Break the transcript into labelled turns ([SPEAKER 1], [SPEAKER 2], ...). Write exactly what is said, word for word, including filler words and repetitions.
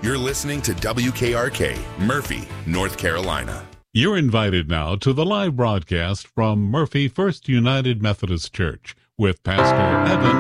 [SPEAKER 1] You're listening to W K R K, Murphy, North Carolina.
[SPEAKER 2] You're invited now to the live broadcast from Murphy First United Methodist Church with Pastor Evan